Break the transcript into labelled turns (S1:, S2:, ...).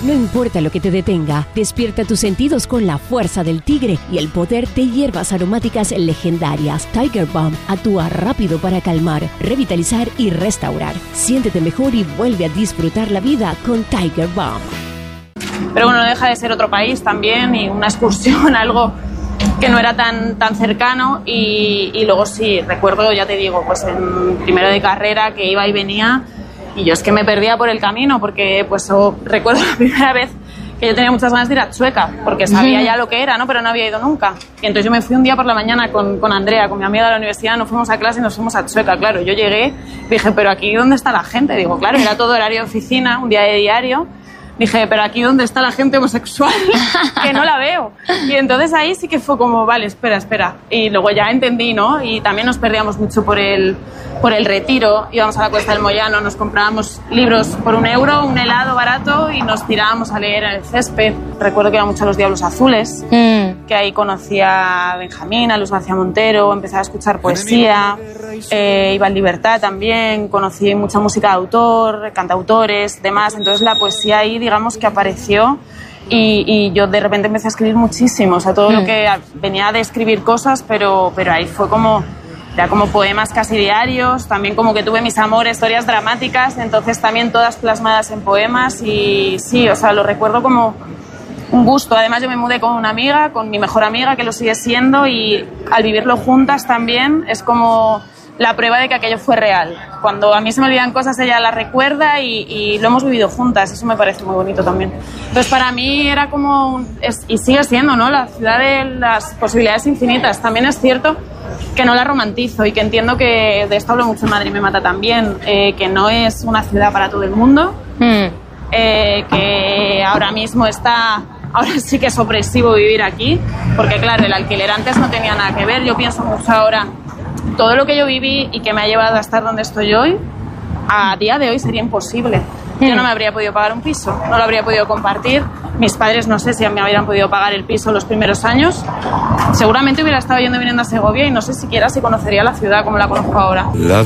S1: No importa lo que te detenga, despierta tus sentidos con la fuerza del tigre y el poder de hierbas aromáticas legendarias. Tiger Balm actúa rápido para calmar, revitalizar y restaurar. Siéntete mejor y vuelve a disfrutar la vida con Tiger Balm.
S2: Pero bueno, no deja de ser otro país también y una excursión, algo que no era tan cercano y luego sí, recuerdo, ya te digo, pues en primero de carrera que iba y venía y yo es que me perdía por el camino porque pues recuerdo la primera vez que yo tenía muchas ganas de ir a Chueca porque sabía ya lo que era, ¿no? Pero no había ido nunca. Y entonces yo me fui un día por la mañana con Andrea, con mi amiga de la universidad, nos fuimos a clase y nos fuimos a Chueca. Claro, yo llegué, dije, pero aquí ¿dónde está la gente? Digo, claro, era todo horario de oficina, un día de diario. Dije, pero aquí ¿dónde está la gente homosexual? Que no la veo. Y entonces ahí sí que fue como, vale, espera. Y luego ya entendí, ¿no? Y también nos perdíamos mucho por el Retiro. Íbamos a la Cuesta del Moyano, nos comprábamos libros por €1, un helado barato y nos tirábamos a leer en el césped. Recuerdo que iba mucho a los Diablos Azules, que ahí conocí a Benjamín, a Luis García Montero, empecé a escuchar poesía, iba en Libertad también, conocí mucha música de autor, cantautores, demás. Entonces la poesía ahí, digamos que apareció y yo de repente empecé a escribir muchísimo, o sea, todo lo que venía de escribir cosas, pero ahí fue como, era como poemas casi diarios, también como que tuve mis amores, historias dramáticas, entonces también todas plasmadas en poemas y sí, o sea, lo recuerdo como un gusto. Además yo me mudé con una amiga, con mi mejor amiga, que lo sigue siendo, y al vivirlo juntas también es como la prueba de que aquello fue real. Cuando a mí se me olvidan cosas, ella las recuerda y lo hemos vivido juntas. Eso me parece muy bonito también. Entonces, para mí era como, y sigue siendo, ¿no?, la ciudad de las posibilidades infinitas. También es cierto que no la romantizo y que entiendo que, de esto hablo mucho en Madrid me mata también, que no es una ciudad para todo el mundo, que ahora mismo ahora sí que es opresivo vivir aquí, porque claro, el alquiler antes no tenía nada que ver. Yo pienso mucho ahora, todo lo que yo viví y que me ha llevado a estar donde estoy hoy, a día de hoy sería imposible. Yo no me habría podido pagar un piso, no lo habría podido compartir. Mis padres no sé si me habrían podido pagar el piso los primeros años. Seguramente hubiera estado yendo y viniendo a Segovia y no sé siquiera si conocería la ciudad como la conozco ahora.